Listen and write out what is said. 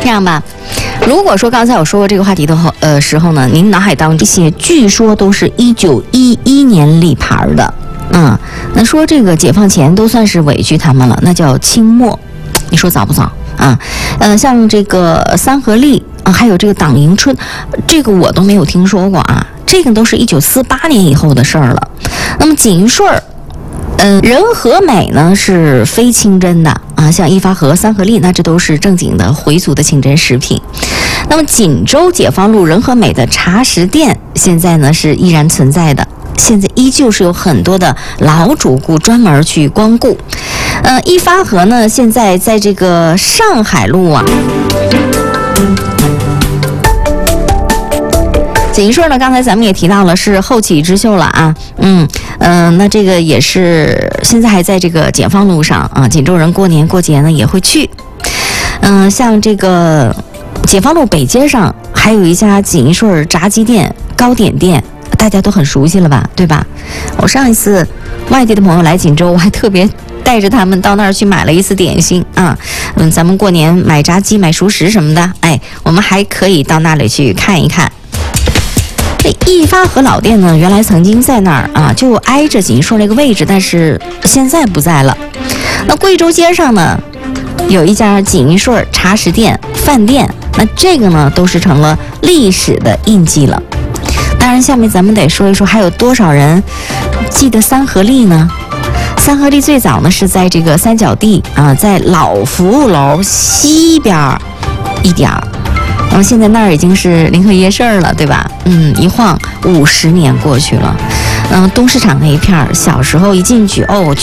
样吧，如果说刚才我说过这个话题的时候呢，您脑海当中这些据说都是1911年立牌的，那说这个解放前都算是委屈他们了，那叫清末，你说早不早啊？像这个三合利啊，还有这个党迎春，这个我都没有听说过啊，这个都是1948年以后的事儿了。那么锦顺儿。仁和美呢是非清真的啊，像一发河、三合利，那这都是正经的回族的清真食品。那么锦州解放路仁和美的茶食店现在呢是依然存在的，现在依旧是有很多的老主顾专门去光顾。一发河呢现在在这个上海路啊。锦顺呢，刚才咱们也提到了是后起之秀了啊，那这个也是现在还在这个解放路上啊，锦州人过年过节呢也会去。像这个解放路北街上还有一家锦顺炸鸡店、糕点店，大家都很熟悉了吧，对吧？我上一次外地的朋友来锦州，我还特别带着他们到那儿去买了一次点心啊。咱们过年买炸鸡、买熟食什么的，我们还可以到那里去看一看。这一发河老店呢，原来曾经在那儿啊，就挨着锦顺那个位置，但是现在不在了。那贵州街上呢，有一家锦顺茶食店、饭店，那这个呢都是成了历史的印记了。当然，下面咱们得说一说，还有多少人记得三合利呢？三合利最早呢是在这个三角地啊，在老服务楼西边一点儿。然后现在那儿已经是临河夜市了，对吧？一晃50年过去了。东市场那一片，小时候一进去，我